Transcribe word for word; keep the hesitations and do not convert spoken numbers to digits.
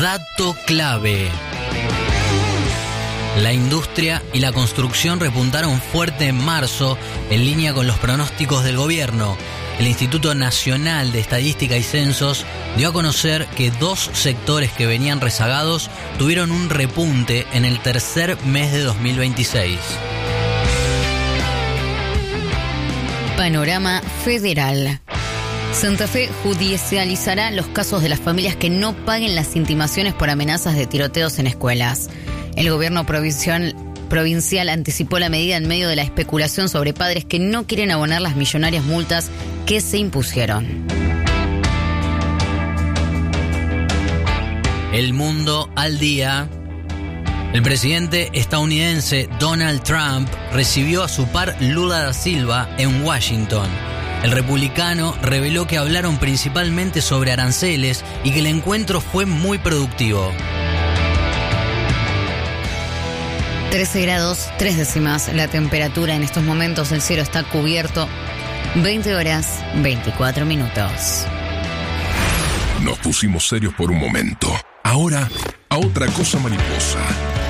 Dato clave. La industria y la construcción repuntaron fuerte en marzo, en línea con los pronósticos del gobierno. El Instituto Nacional de Estadística y Censos dio a conocer que dos sectores que venían rezagados tuvieron un repunte en el tercer mes de dos mil veintiséis. Panorama federal. Santa Fe judicializará los casos de las familias que no paguen las intimaciones por amenazas de tiroteos en escuelas. El gobierno provincial, provincial anticipó la medida en medio de la especulación sobre padres que no quieren abonar las millonarias multas que se impusieron. El mundo al día. El presidente estadounidense Donald Trump recibió a su par Lula da Silva en Washington. El republicano reveló que hablaron principalmente sobre aranceles y que el encuentro fue muy productivo. trece grados, tres décimas la temperatura en estos momentos, el cielo está cubierto, veinte horas, veinticuatro minutos. Nos pusimos serios por un momento. Ahora, a otra cosa mariposa.